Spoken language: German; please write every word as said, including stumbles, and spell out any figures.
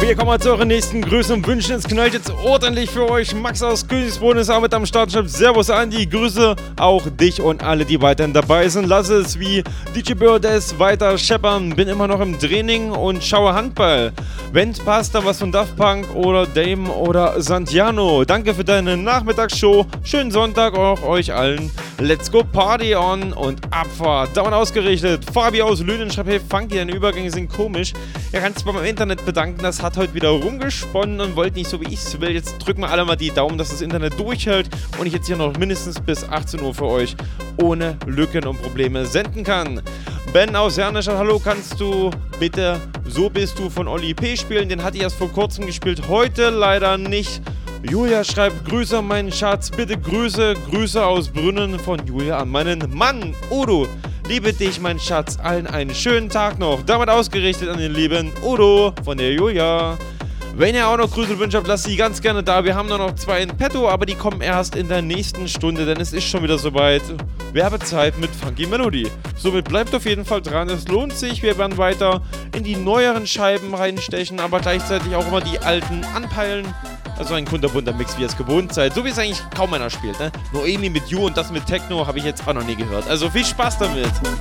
Wir kommen mal zu euren nächsten Grüßen und Wünschen. Es knallt jetzt ordentlich für euch. Max aus Königsbrunn ist auch mit am Start. Schreibt Servus Andi, Grüße auch dich und alle, die weiterhin dabei sind. Lass es wie D J Birdes weiter scheppern. Bin immer noch im Training und schaue Handball. Wenn's passt, dann was von Daft Punk oder Dame oder Santiano. Danke für deine Nachmittagsshow. Schönen Sonntag auch euch allen. Let's go Party on und Abfahrt. Dauernd ausgerichtet. Fabi aus Lünen schreibt, hey Funky, deine Übergänge sind komisch. Er kann sich beim Internet bedanken, das hat heute wieder rumgesponnen und wollte nicht so wie ich es will. Jetzt drücken wir alle mal die Daumen, dass das Internet durchhält und ich jetzt hier noch mindestens bis achtzehn Uhr für euch ohne Lücken und Probleme senden kann. Ben aus Hernisch, hallo, kannst du bitte So bist du von Oli P. spielen? Den hatte ich erst vor kurzem gespielt, heute leider nicht. Julia schreibt, Grüße an meinen Schatz, bitte Grüße, Grüße aus Brünnen von Julia an meinen Mann, Udo. Liebe dich, mein Schatz, allen einen schönen Tag noch. Damit ausgerichtet an den lieben Udo von der Julia. Wenn ihr auch noch Grüße und Wünsche habt, lasst sie ganz gerne da. Wir haben nur noch zwei in petto, aber die kommen erst in der nächsten Stunde, denn es ist schon wieder soweit. Werbezeit mit Funky Melody. Somit bleibt auf jeden Fall dran, es lohnt sich. Wir werden weiter in die neueren Scheiben reinstechen, aber gleichzeitig auch immer die alten anpeilen. Also ein kunterbunter Mix, wie ihr es gewohnt seid. So wie es eigentlich kaum einer spielt, ne? Noemi mit You und das mit Techno habe ich jetzt auch noch nie gehört. Also viel Spaß damit.